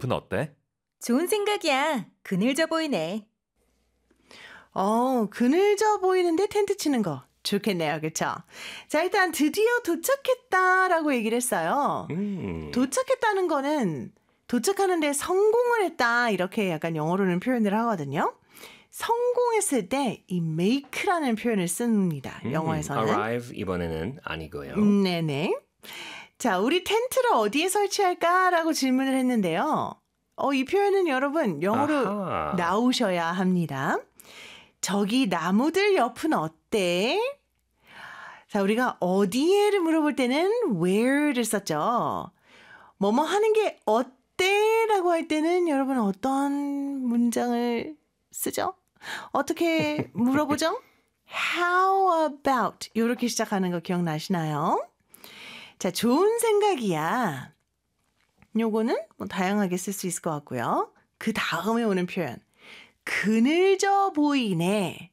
옆은 어때? 좋은 생각이야. 그늘져 보이네. 그늘져 보이는데 텐트 치는 거. 좋겠네요. 그쵸? 자, 일단 드디어 도착했다라고 얘기를 했어요. 도착했다는 거는 도착하는데 성공을 했다. 이렇게 약간 영어로는 표현을 하거든요. 성공했을 때 이 make라는 표현을 씁니다. 영어에서는. arrive 이번에는 아니고요. 네네. 자, 우리 텐트를 어디에 설치할까라고 질문을 했는데요. 이 표현은 여러분 영어로 아하. 나오셔야 합니다. 저기 나무들 옆은 어때? 자, 우리가 어디에를 물어볼 때는 where를 썼죠. 뭐뭐 하는 게 어때? 라고 할 때는 여러분 어떤 문장을 쓰죠? 어떻게 물어보죠? How about? 이렇게 시작하는 거 기억나시나요? 자, 좋은 생각이야. 요거는 뭐 다양하게 쓸 수 있을 것 같고요. 그 다음에 오는 표현. 그늘져 보이네.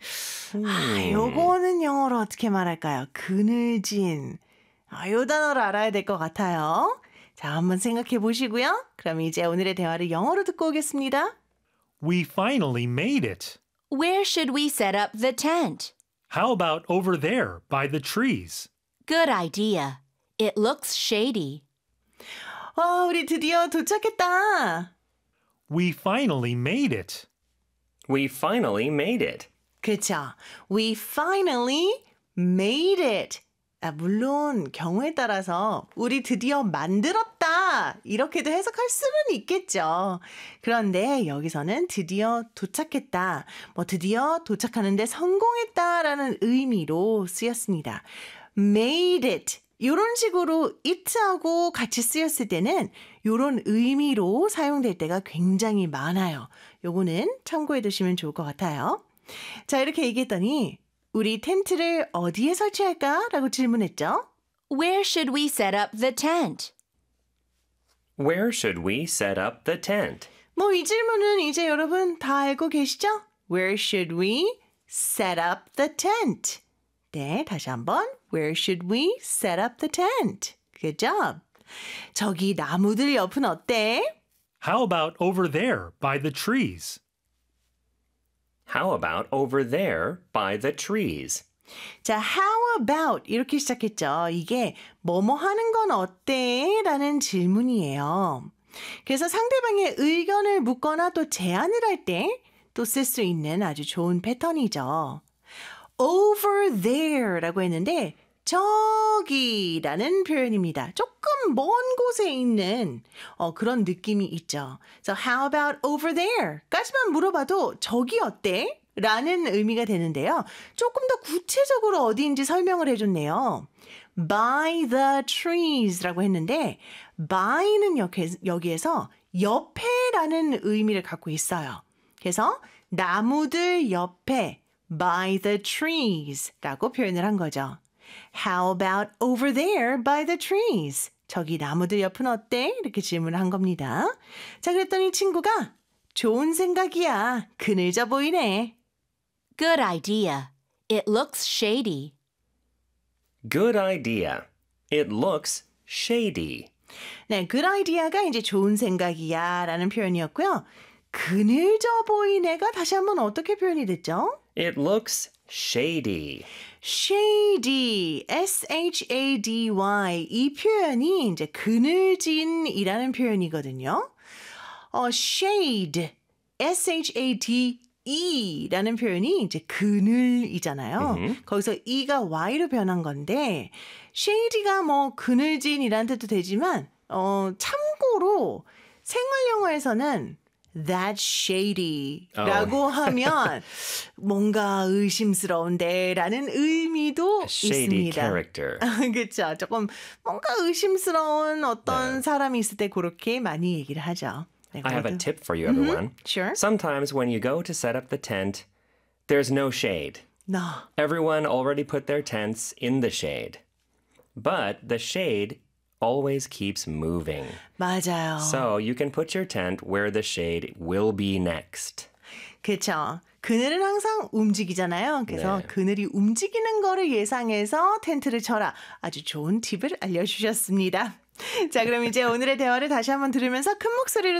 요거는 영어로 어떻게 말할까요? 그늘진. 요 단어를 알아야 될 것 같아요. 자, 한번 생각해 보시고요. 그럼 이제 오늘의 대화를 영어로 듣고 오겠습니다. We finally made it. Where should we set up the tent? How about over there by the trees? Good idea. It looks shady. 우리 드디어 도착했다. We finally made it. We finally made it. 그렇죠. We finally made it. 물론 경우에 따라서 우리 드디어 만들었다. 이렇게도 해석할 수는 있겠죠. 그런데 여기서는 드디어 도착했다. 드디어 도착하는데 성공했다라는 의미로 쓰였습니다. made it. 이런 식으로 it하고 같이 쓰였을 때는 이런 의미로 사용될 때가 굉장히 많아요. 요거는 참고해 두시면 좋을 것 같아요. 자, 이렇게 얘기했더니 우리 텐트를 어디에 설치할까? 라고 질문했죠. Where should we set up the tent? Where should we set up the tent? 이 질문은 이제 여러분 다 알고 계시죠? Where should we set up the tent? 네, 다시 한번. Where should we set up the tent? Good job. 저기 나무들 옆은 어때? How about over there by the trees? How about over there by the trees? 자, how about 이렇게 시작했죠. 이게 뭐뭐 하는 건 어때? 라는 질문이에요. 그래서 상대방의 의견을 묻거나 또 제안을 할 때 또 쓸 수 있는 아주 좋은 패턴이죠. over there 라고 했는데 저기라는 표현입니다. 조금 먼 곳에 있는 그런 느낌이 있죠. So how about over there? 까지만 물어봐도 저기 어때? 라는 의미가 되는데요. 조금 더 구체적으로 어디인지 설명을 해줬네요. By the trees 라고 했는데 by는 여기에서 옆에라는 의미를 갖고 있어요. 그래서 나무들 옆에 by the trees 라고 표현을 한 거죠. How about over there by the trees? 저기 나무들 옆은 어때? 이렇게 질문을 한 겁니다. 자, 그랬더니 친구가 좋은 생각이야. 그늘져 보이네. Good idea. It looks shady. Good idea. It looks shady. 네, good idea가 이제 좋은 생각이야 라는 표현이었고요. 그늘져 보이네가 다시 한번 어떻게 표현이 됐죠? It looks shady. shady, S-H-A-D-Y 이 표현이 이제 그늘진이라는 표현이거든요. shade, S-H-A-D-E라는 표현이 이제 그늘이잖아요. 거기서 E가 Y로 변한 건데 shady가 그늘진이라는 뜻도 되지만 참고로 생활 영어에서는 That's shady 라고 하면 뭔가 의심스러운데 라는 의미도 Shady 있습니다. character. 그렇죠. 조금 뭔가 의심스러운 어떤 사람이 있을 때 그렇게 많이 얘기를 하죠. 네, I have a 그래도- tip for you, everyone. Sure. Sometimes when you go to set up the tent, there's no shade. No. Everyone already put their tents in the shade. But the shade always keeps moving. 맞아요. So you can put your tent where the shade will be next. 그렇죠. 그늘은 항상 움직이잖아요. 그래서 네. 그늘이 움직이는 거를 예상해서 텐트를 쳐라. 아주 좋은 팁을 알려주셨습니다. 자, 그럼 이제 오늘의 대화를 다시 한번 들으면서 큰 목소리로